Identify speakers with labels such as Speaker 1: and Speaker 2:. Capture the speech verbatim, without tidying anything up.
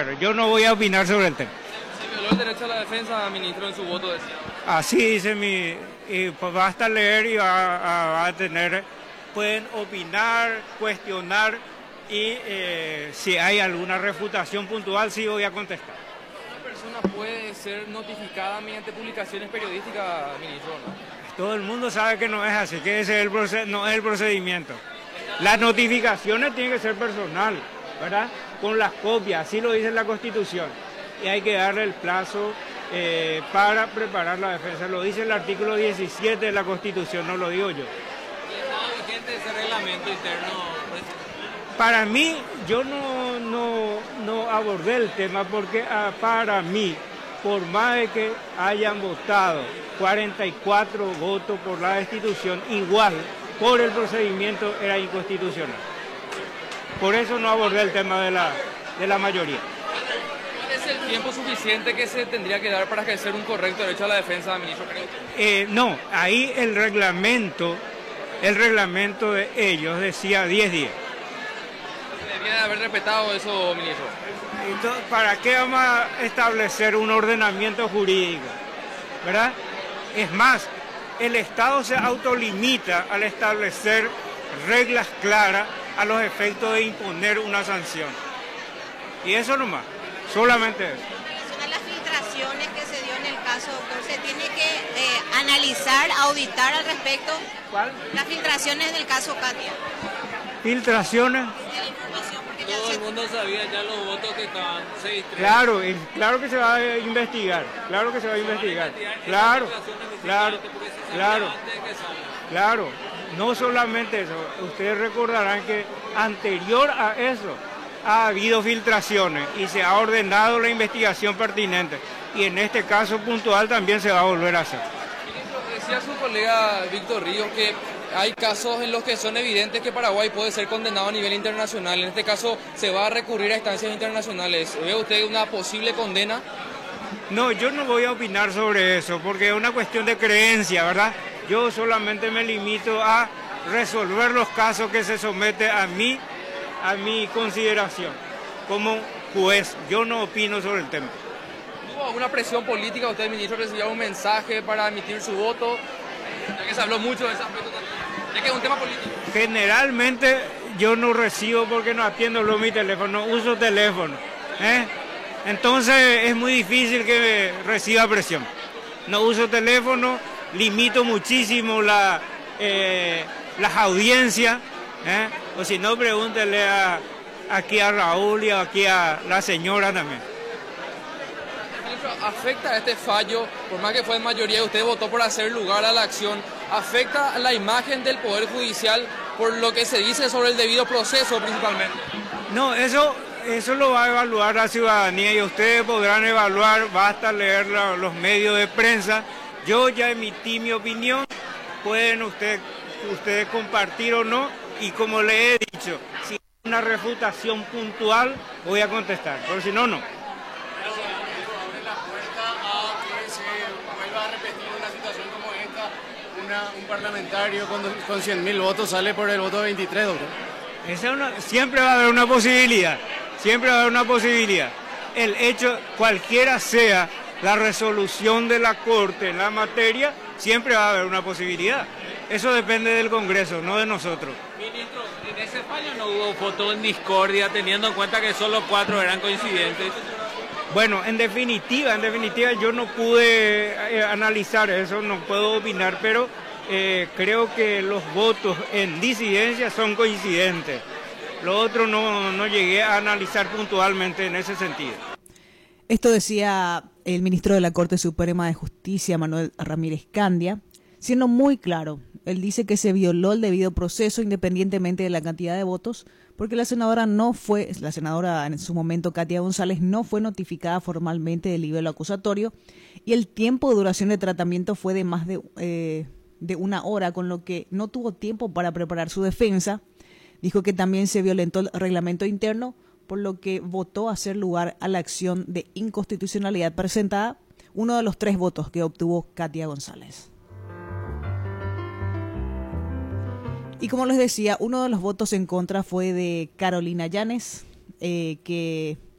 Speaker 1: ver, yo no voy a opinar sobre el tema.
Speaker 2: Se violó el derecho a la defensa, ministro, en su voto, decía.
Speaker 1: Así dice mi... Y pues basta leer y va, a, va a tener... Pueden opinar, cuestionar y eh, si hay alguna refutación puntual, sí voy a contestar.
Speaker 2: ¿Una persona puede ser notificada mediante publicaciones periodísticas, ministro, no?
Speaker 1: Todo el mundo sabe que no es así, que ese es el proced- no es el procedimiento. Las notificaciones tienen que ser personal, ¿verdad? Con las copias, así lo dice la Constitución. Y hay que darle el plazo eh, para preparar la defensa. Lo dice el artículo diecisiete de la Constitución, no lo digo yo.
Speaker 2: ¿Y está vigente ese reglamento interno?
Speaker 1: Para mí, yo no, no, no abordé el tema porque ah, para mí, por más de que hayan votado cuarenta y cuatro votos por la destitución, igual por el procedimiento era inconstitucional. Por eso no abordé el tema de la, de la mayoría.
Speaker 2: ¿Cuál es el tiempo suficiente que se tendría que dar para ejercer un correcto derecho a la defensa, ministro?
Speaker 1: Eh, no, ahí el reglamento, el reglamento de ellos decía diez días.
Speaker 2: Debería de haber respetado eso, ministro.
Speaker 1: Entonces, ¿para qué vamos a establecer un ordenamiento jurídico? ¿Verdad? Es más, el Estado se autolimita al establecer reglas claras a los efectos de imponer una sanción. Y eso nomás, solamente eso.
Speaker 3: Son las filtraciones que se dio en el caso, doctor. Se tiene que eh, analizar, auditar al respecto.
Speaker 1: ¿Cuál?
Speaker 3: Las filtraciones del caso Katia.
Speaker 1: Filtraciones.
Speaker 3: De la información, porque ya
Speaker 4: Todo
Speaker 3: se-
Speaker 4: el mundo sabía ya los votos que estaban seis tres.
Speaker 1: Claro, y claro que se va a investigar, claro que se va a investigar. Claro, claro, claro, claro. No solamente eso, ustedes recordarán que anterior a eso ha habido filtraciones y se ha ordenado la investigación pertinente. Y en este caso puntual también se va a volver a hacer.
Speaker 2: Ministro, decía su colega Víctor Ríos que hay casos en los que son evidentes que Paraguay puede ser condenado a nivel internacional. En este caso se va a recurrir a instancias internacionales. ¿Ve usted una posible condena?
Speaker 1: No, yo no voy a opinar sobre eso porque es una cuestión de creencia, ¿verdad? Yo solamente me limito a resolver los casos que se someten a mí, a mi consideración como juez. Yo no opino sobre el tema.
Speaker 2: ¿Tuvo alguna presión política? ¿Usted, ministro, recibió un mensaje para emitir su voto? Ya que se habló mucho de ese aspecto también. Ya que es un tema político.
Speaker 1: Generalmente yo no recibo porque no atiendo lo mi teléfono, no uso teléfono. ¿eh? Entonces es muy difícil que reciba presión. No uso teléfono, limito muchísimo la, eh, las audiencias. ¿eh? O si no, pregúntele a, aquí a Raúl y aquí a la señora también.
Speaker 2: Ministro, ¿afecta este fallo, por más que fue en mayoría, usted votó por hacer lugar a la acción, afecta la imagen del Poder Judicial por lo que se dice sobre el debido proceso principalmente?
Speaker 1: No, eso, eso lo va a evaluar la ciudadanía y ustedes podrán evaluar, basta leer la, los medios de prensa. Yo ya emití mi opinión, pueden usted, ustedes compartir o no, y como le he dicho, si hay una refutación puntual, voy a contestar, pero si no, no.
Speaker 5: Abre la puerta a que se vuelva a repetir una situación como esta. Una, un parlamentario con, con cien mil votos sale por el voto de veintitrés, doctor.
Speaker 1: Esa es una, siempre va a haber una posibilidad, siempre va a haber una posibilidad. El hecho, cualquiera sea la resolución de la Corte en la materia, siempre va a haber una posibilidad. Eso depende del Congreso, no de nosotros.
Speaker 4: Ministro, en ese fallo no hubo voto en discordia, teniendo en cuenta que solo cuatro eran coincidentes.
Speaker 1: Bueno, en definitiva, en definitiva yo no pude eh, analizar eso, no puedo opinar, pero eh, creo que los votos en disidencia son coincidentes. Lo otro no, no llegué a analizar puntualmente en ese sentido.
Speaker 6: Esto decía el ministro de la Corte Suprema de Justicia, Manuel Ramírez Candia, siendo muy claro. Él dice que se violó el debido proceso independientemente de la cantidad de votos, porque la senadora no fue, la senadora en su momento, Katia González, no fue notificada formalmente del libelo acusatorio y el tiempo de duración de tratamiento fue de más de, eh, de una hora, con lo que no tuvo tiempo para preparar su defensa. Dijo que también se violentó el reglamento interno, por lo que votó hacer lugar a la acción de inconstitucionalidad presentada, uno de los tres votos que obtuvo Katia González. Y como les decía, uno de los votos en contra fue de Carolina Llanes, eh, que